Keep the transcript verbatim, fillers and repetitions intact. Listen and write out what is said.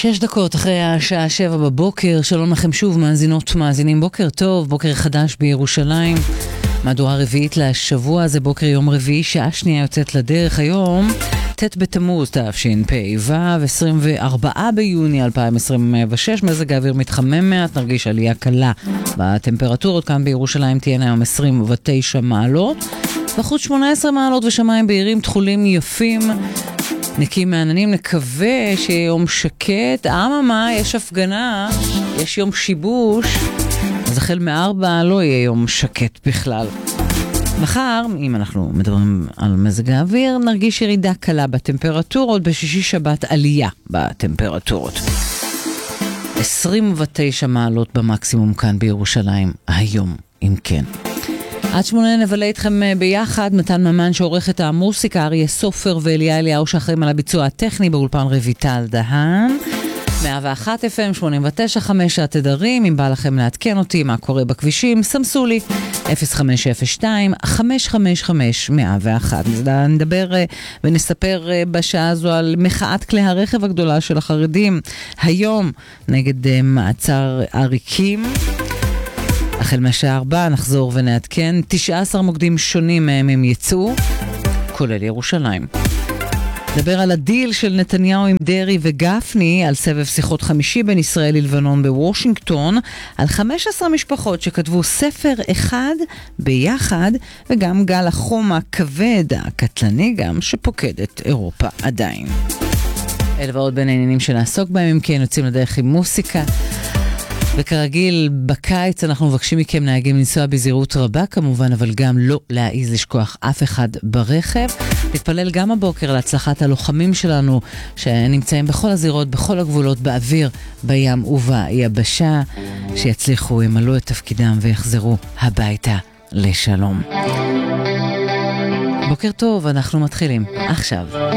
שש דקות אחרי השעה שבע בבוקר, שלום לכם שוב מאזינות מאזינים, בוקר טוב, בוקר חדש בירושלים, מהדורה רביעית לשבוע, זה בוקר יום רביעי, שעה שנייה יוצאת לדרך היום, ט' בתמוז תשפ"ו, עשרים וארבעה ביוני אלפיים עשרים ושש, מזג האוויר מתחמם מעט, נרגיש עלייה קלה בטמפרטורות, כאן בירושלים תהיינה היום עשרים ותשע מעלות, בחוץ שמונה עשרה מעלות ושמיים בהירים תחולים יפים, נקים מעננים, נקווה שיום שקט, אממה, יש הפגנה, יש יום שיבוש, אז החל מארבע לא יהיה יום שקט בכלל. מחר, אם אנחנו מדברים על מזג האוויר, נרגיש ירידה קלה בטמפרטורות, בשישי שבת עלייה בטמפרטורות. עשרים ותשע מעלות במקסימום כאן בירושלים, היום, אם כן. עד שמונה נבלה איתכם ביחד, מתן ממן שעורך את המוסיקה, אריה סופר ואליה אליהו שאחרים על הביצוע הטכני באולפן רויטל דהן. מאה ואחת אף אם, שמונים ותשע נקודה חמש התדרים, אם בא לכם לעדכן אותי מה קורה בכבישים, סמסו לי אפס חמש אפס שתיים חמש חמש חמש מאה ואחת. נדבר ונספר בשעה הזו על מחאת כלי הרכב הגדולה של החרדים, היום נגד מעצר עריקים. החל מהשעה ארבע נחזור ונעדכן, תשעה עשר מוקדים שונים מהם הם יצאו, כולל ירושלים. נדבר על הדיל של נתניהו עם דרי וגפני, על סבב שיחות חמישי בין ישראל ללבנון בוושינגטון, על חמש עשרה משפחות שכתבו ספר אחד ביחד, וגם גל החום הכבד, הקטלני גם, שפוקד את אירופה עדיין. אלה ועוד בין העניינים שנעסוק בהם, אם כן יוצאים לדרך עם מוסיקה. וכרגיל, בקיץ אנחנו מבקשים מכם נהגים לנסוע בזהירות רבה כמובן, אבל גם לא להעיז לשכוח אף אחד ברכב. נתפלל גם הבוקר להצלחת הלוחמים שלנו שנמצאים בכל הזירות, בכל הגבולות, באוויר, בים וביבשה, שיצליחו, ימלאו את תפקידם ויחזרו הביתה לשלום. בוקר טוב, אנחנו מתחילים עכשיו.